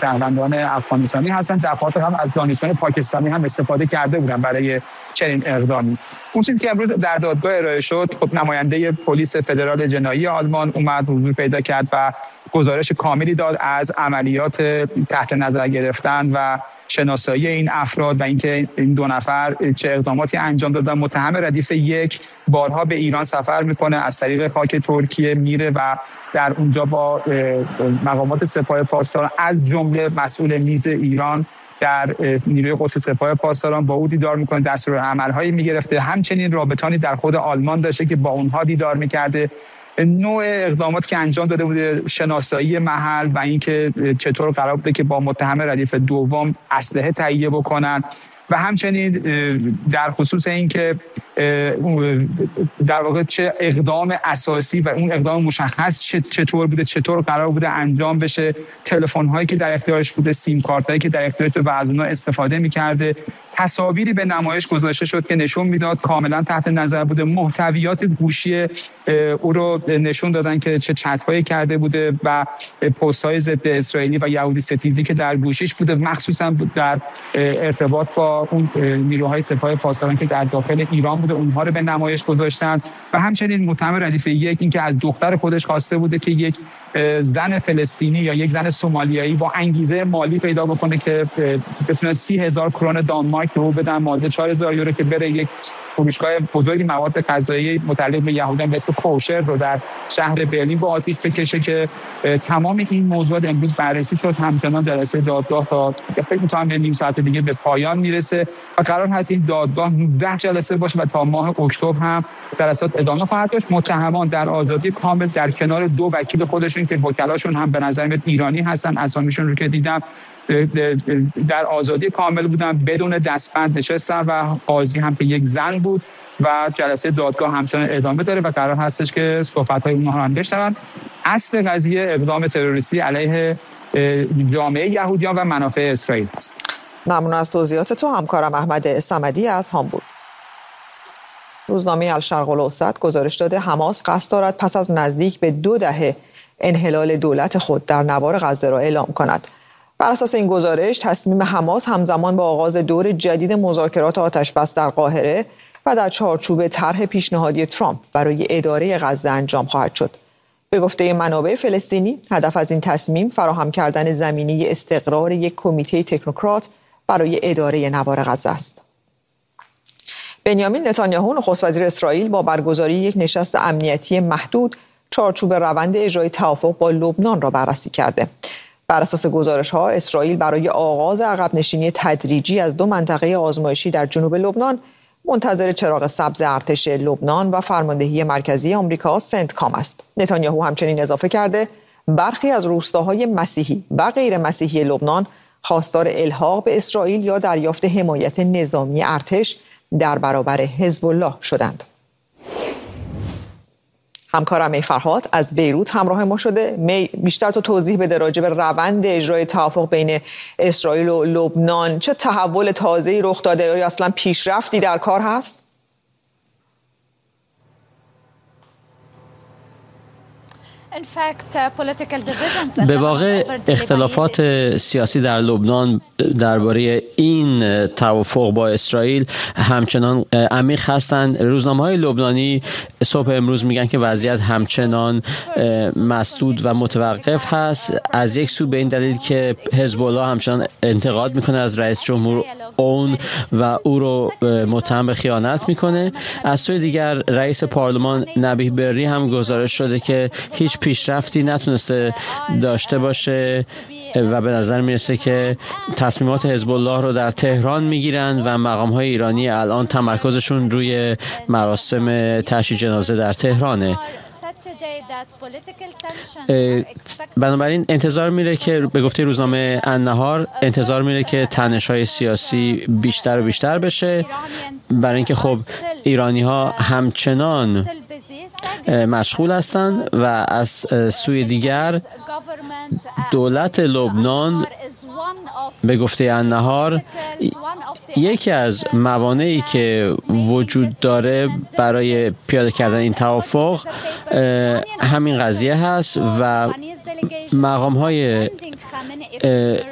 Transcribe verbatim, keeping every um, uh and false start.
شهروندان افغانستانی هستند. دفعات هم از دانشجویان پاکستانی هم استفاده کرده بودن برای چنین اقدامی. اون چیزی که امروز در دادگاه ارائه شد، خب نماینده پلیس فدرال جنایی آلمان اومد حضور پیدا کرد و گزارش کاملی داد از عملیات تحت نظر گرفتن و شناسایی این افراد و اینکه این دو نفر چه اقداماتی انجام دادن. متهم ردیف یک بارها به ایران سفر میکنه، از طریق خاک ترکیه میره و در اونجا با مقامات سپاه پاسداران از جمله مسئول میز ایران در نیروی قدس سپاه پاسداران با او دیدار میکنه، دستورالعمل‌هایی میگرفته. همچنین رابطانی در خود آلمان داشته که با اونها دیدار میکرده. نوع اقدامات که انجام داده بوده، شناسایی محل و اینکه چطور قرار بوده که با متهم ردیف دوم اسلحه تهیه بکنن و همچنین در خصوص اینکه در واقع چه اقدام اساسی و اون اقدام مشخص چطور بوده، چطور قرار بوده انجام بشه، تلفن هایی که در اختیارش بوده، سیم کارت هایی که در اختیارش بوده و از اونها استفاده می‌کرده. تصاویری به نمایش گذاشته شد که نشون میداد کاملا تحت نظر بوده. محتویات گوشی او رو نشون دادن که چه چت‌هایی کرده بوده و پست‌های ضد اسرائیلی و یهودی ستیزی که در گوشیش بوده، مخصوصا در ارتباط با اون نیروهای سپاه پاسداران که در داخل ایران بوده، اونها رو به نمایش گذاشتن. و همچنین متهم ردیف یک اینکه از دختر خودش خواسته بوده که یک زن فلسطینی یا یک زن سومالیایی با انگیزه مالی پیدا بکنه که بتونه سی هزار کرون دانمارک به او بدن، ماده چهار هزار یورو، که بره یک فروشگاه بزرگی مواد غذایی متعلق به یهودیان به اسم کوشر رو در شهر برلین با آتیش بکشه. که تمام این موضوعات امروز بررسی شد. همچنان جلسه دادگاه تا فکر می‌کنم نیم ساعت دیگه به پایان میرسه و قرار هست این دادگاه نوزده جلسه باشه و تا ماه اکتبر هم جلسات ادامه خواهد داشت. متهمان در آزادی کامل در کنار دو وکیل خودشون که وکلاشون هم به نظر میاد ایرانی هستن، اسامیشون رو که دیدم، در آزادی کامل بودن، بدون دستبند نشستن و قاضی هم که یک زن بود و جلسه دادگاه همچنان ادامه داره و قرار هستش که صحبت‌های اونها رو هم بشنون. اصل قضیه اقدام تروریستی علیه جامعه یهودیان و منافع اسرائیل است. ممنون از توضیحات تو همکارم احمد صمدی از هامبورگ. روزنامه الشرق الاوسط گزارش داده حماس قصد دارد پس از نزدیک به دو دهه انحلال دولت خود در نوار غزه را اعلام کند. بر اساس این گزارش تصمیم حماس همزمان با آغاز دور جدید مذاکرات آتش‌بس در قاهره و در چارچوب طرح پیشنهادی ترامپ برای اداره غزه انجام خواهد شد. به گفته منابع فلسطینی، هدف از این تصمیم فراهم کردن زمینه استقرار یک کمیته تکنوکرات برای اداره نوار غزه است. بنیامین نتانیاهو نخست وزیر اسرائیل با برگزاری یک نشست امنیتی محدود چارچوب روند اجرای توافق با لبنان را بررسی کرده. بر اساس گزارش‌ها اسرائیل برای آغاز عقب نشینی تدریجی از دو منطقه آزمایشی در جنوب لبنان منتظر چراغ سبز ارتش لبنان و فرماندهی مرکزی آمریکا سنتکام است. نتانیاهو همچنین اضافه کرده برخی از روستاهای مسیحی و غیر مسیحی لبنان خواستار الحاق به اسرائیل یا دریافت حمایت نظامی ارتش در برابر حزب الله شدند. همکارم می فرهاد از بیروت همراه ما شده. می بیشتر تو توضیح بده راجع به روند اجرای توافق بین اسرائیل و لبنان. چه تحول تازه‌ای رخ داده یا اصلا پیشرفتی در کار هست؟ به واقع اختلافات سیاسی در لبنان درباره این توافق با اسرائیل همچنان عمیق هستند. روزنامه‌های لبنانی صبح امروز میگن که وضعیت همچنان مسدود و متوقف هست. از یک سو به این دلیل که حزب الله همچنان انتقاد میکنه از رئیس جمهور اون و او رو متهم به خیانت میکنه. از سوی دیگر رئیس پارلمان نبیه بری هم گزارش شده که هیچ پیشرفتی نتونسته داشته باشه و به نظر میرسه که تصمیمات حزب الله رو در تهران میگیرن و مقام‌های ایرانی الان تمرکزشون روی مراسم تشییع جنازه در تهرانه. بنابراین انتظار میره که به گفته روزنامه النهار انتظار میره که تنش‌های سیاسی بیشتر و بیشتر بشه، برای اینکه خب ایرانی‌ها همچنان مشغول هستند و از سوی دیگر دولت لبنان به گفته النهار یکی از موانعی که وجود داره برای پیاده کردن این توافق همین قضیه هست و مقام‌های